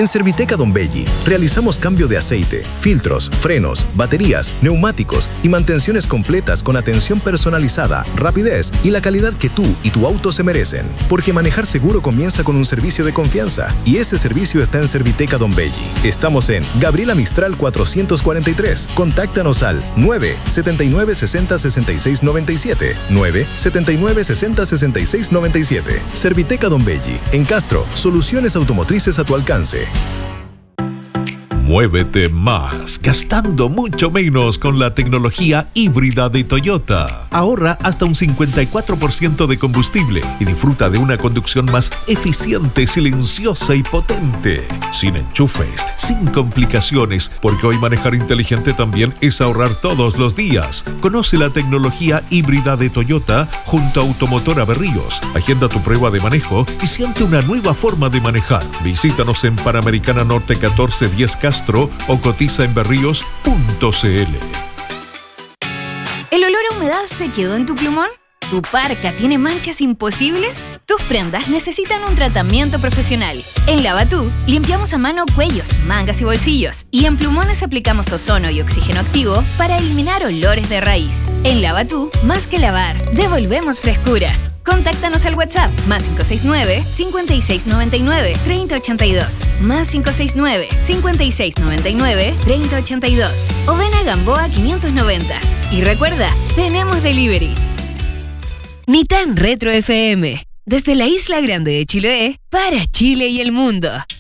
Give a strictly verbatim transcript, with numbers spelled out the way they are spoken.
En Serviteca Don Belli realizamos cambio de aceite, filtros, frenos, baterías, neumáticos y mantenciones completas con atención personalizada, rapidez y la calidad que tú y tu auto se merecen. Porque manejar seguro comienza con un servicio de confianza y ese servicio está en Serviteca Don Belli. Estamos en Gabriela Mistral cuatrocientos cuarenta y tres. Contáctanos al nueve setenta y nueve sesenta sesenta y seis noventa y siete, nueve setenta y nueve sesenta sesenta y seis noventa y siete. Serviteca Don Belli, en Castro, soluciones automotrices a tu alcance. Muévete más, gastando mucho menos con la tecnología híbrida de Toyota. Ahorra hasta un cincuenta y cuatro por ciento de combustible y disfruta de una conducción más eficiente, silenciosa y potente. Sin enchufes, sin complicaciones, porque hoy manejar inteligente también es ahorrar todos los días. Conoce la tecnología híbrida de Toyota junto a Automotora Berríos. Agenda tu prueba de manejo y siente una nueva forma de manejar. Visítanos en Panamericana Norte catorce diez Castro o cotiza en berríos punto c l. ¿El olor a humedad se quedó en tu plumón? ¿Tu parca tiene manchas imposibles? Tus prendas necesitan un tratamiento profesional. En Lavatú limpiamos a mano cuellos, mangas y bolsillos. Y en plumones aplicamos ozono y oxígeno activo para eliminar olores de raíz. En Lavatú, más que lavar, devolvemos frescura. Contáctanos al WhatsApp más cinco seis nueve, cinco seis nueve nueve, tres cero ocho dos, más cinco seis nueve, cinco seis nueve nueve, tres cero ocho dos o ven a Gamboa quinientos noventa. Y recuerda, tenemos delivery. Ni tan Retro F M, desde la Isla Grande de Chiloé para Chile y el mundo.